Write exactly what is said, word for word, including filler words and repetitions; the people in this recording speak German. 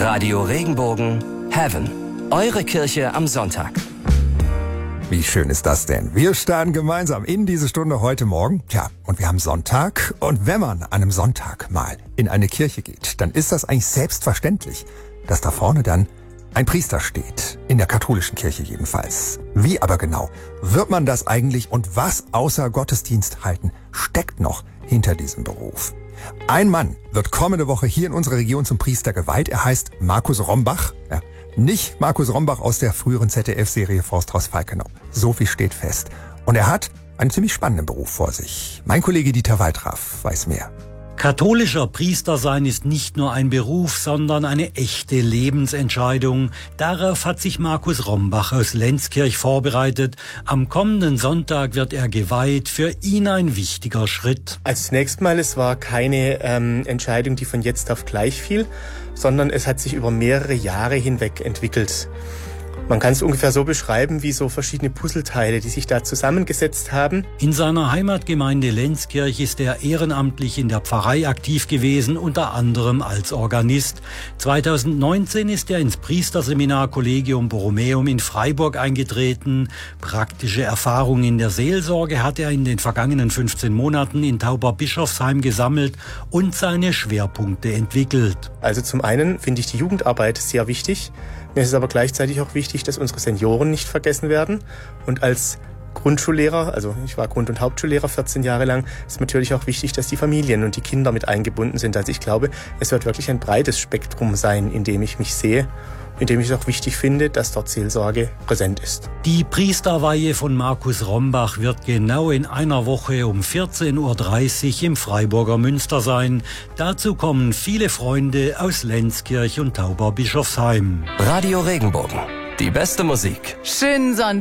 Radio Regenbogen Heaven. Eure Kirche am Sonntag. Wie schön ist das denn? Wir starten gemeinsam in diese Stunde heute Morgen. Tja, und wir haben Sonntag. Und wenn man an einem Sonntag mal in eine Kirche geht, dann ist das eigentlich selbstverständlich, dass da vorne dann ein Priester steht. In der katholischen Kirche jedenfalls. Wie aber genau wird man das eigentlich und was außer Gottesdienst halten steckt noch hinter diesem Beruf? Ein Mann wird kommende Woche hier in unserer Region zum Priester geweiht. Er heißt Markus Rombach. Ja, nicht Markus Rombach aus der früheren Z D F-Serie Forsthaus Falkenau. So viel steht fest. Und er hat einen ziemlich spannenden Beruf vor sich. Mein Kollege Dieter Waltraff weiß mehr. Katholischer Priester sein ist nicht nur ein Beruf, sondern eine echte Lebensentscheidung. Darauf hat sich Markus Rombach aus Lenzkirch vorbereitet. Am kommenden Sonntag wird er geweiht. Für ihn ein wichtiger Schritt. Also zunächst mal, es war keine ähm, Entscheidung, die von jetzt auf gleich fiel, sondern es hat sich über mehrere Jahre hinweg entwickelt. Man kann es ungefähr so beschreiben wie so verschiedene Puzzleteile, die sich da zusammengesetzt haben. In seiner Heimatgemeinde Lenzkirch ist er ehrenamtlich in der Pfarrei aktiv gewesen, unter anderem als Organist. zweitausendneunzehn ist er ins Priesterseminar Collegium Borromeum in Freiburg eingetreten. Praktische Erfahrung in der Seelsorge hat er in den vergangenen fünfzehn Monaten in Tauberbischofsheim gesammelt und seine Schwerpunkte entwickelt. Also zum einen finde ich die Jugendarbeit sehr wichtig. Mir ist es aber gleichzeitig auch wichtig, dass unsere Senioren nicht vergessen werden. Und als Grundschullehrer, also ich war Grund- und Hauptschullehrer vierzehn Jahre lang, ist natürlich auch wichtig, dass die Familien und die Kinder mit eingebunden sind. Also ich glaube, es wird wirklich ein breites Spektrum sein, in dem ich mich sehe, in dem ich es auch wichtig finde, dass dort Seelsorge präsent ist. Die Priesterweihe von Markus Rombach wird genau in einer Woche um vierzehn Uhr dreißig im Freiburger Münster sein. Dazu kommen viele Freunde aus Lenzkirch und Tauberbischofsheim. Radio Regenbogen. Die beste Musik. Schönen Sonntag.